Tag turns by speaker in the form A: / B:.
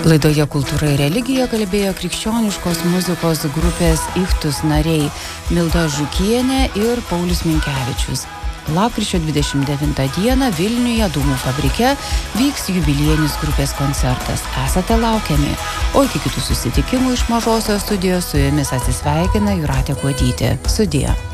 A: Laidoje Kultūra ir religija kalbėjo krikščioniškos muzikos grupės Ichtus nariai Milda Žukienė ir Paulius Minkevičius. Lapkričio 29 dieną Vilniuje Dūmų fabrike vyks jubiliejinis grupės koncertas. Esate laukiami. O iki kitų susitikimų iš Mažosios studijos su jumis atsisveikina Jūratė Kuodytė. Sudie.